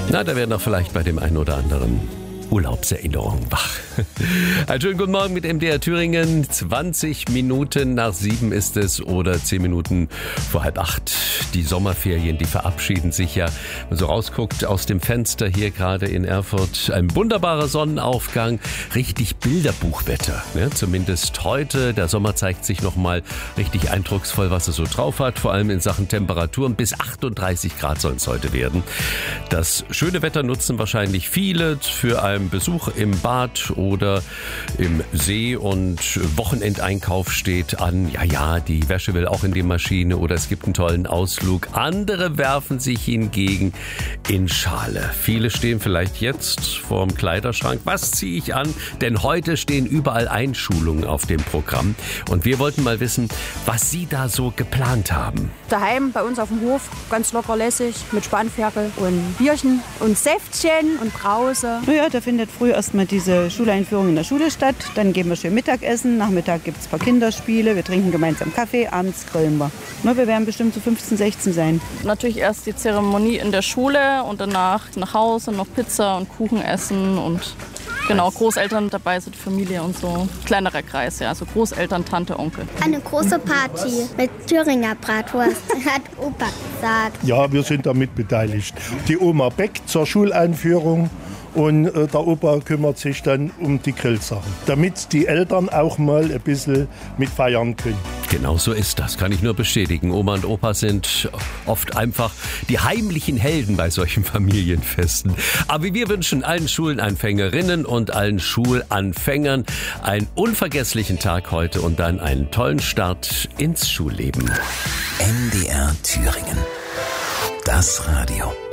Na, da werden doch vielleicht bei dem einen oder anderen Urlaubserinnerungen wach. Einen schönen guten Morgen mit MDR Thüringen. 20 Minuten nach 7 ist es oder 10 Minuten vor 7:30. Die Sommerferien, die verabschieden sich ja. Wenn man so rausguckt aus dem Fenster hier gerade in Erfurt, ein wunderbarer Sonnenaufgang, richtig Bilderbuchwetter. Ne? Zumindest heute. Der Sommer zeigt sich nochmal richtig eindrucksvoll, was er so drauf hat. Vor allem in Sachen Temperaturen. Bis 38 Grad sollen es heute werden. Das schöne Wetter nutzen wahrscheinlich viele für einen Besuch im Bad oder im See und Wochenendeinkauf steht an. Ja, die Wäsche will auch in die Maschine oder es gibt einen tollen Ausflug. Andere werfen sich hingegen in Schale. Viele stehen vielleicht jetzt vorm Kleiderschrank. Was ziehe ich an? Denn heute stehen überall Einschulungen auf dem Programm. Und wir wollten mal wissen, was Sie da so geplant haben. Daheim bei uns auf dem Hof, ganz locker lässig, mit Spanferkel und Bierchen und Säftchen und Brause. Naja, da findet früh erstmal diese Schuleinführung in der Schule statt. Dann gehen wir schön Mittagessen. Nachmittag gibt es ein paar Kinderspiele. Wir trinken gemeinsam Kaffee. Abends grillen wir. Na, wir werden bestimmt so 15, 16 sein. Natürlich erst die Zeremonie in der Schule und danach nach Hause noch Pizza und Kuchen essen und genau, Großeltern dabei sind, Familie und so. Kleinerer Kreis, ja, also Großeltern, Tante, Onkel. Eine große Party mit Thüringer Bratwurst, hat Opa gesagt. Ja, wir sind damit beteiligt. Die Oma bäckt zur Schuleinführung und der Opa kümmert sich dann um die Grillsachen, damit die Eltern auch mal ein bisschen mitfeiern können. Genau so ist das, kann ich nur bestätigen. Oma und Opa sind oft einfach die heimlichen Helden bei solchen Familienfesten. Aber wir wünschen allen Schulanfängerinnen und allen Schulanfängern einen unvergesslichen Tag heute und dann einen tollen Start ins Schulleben. MDR Thüringen. Das Radio.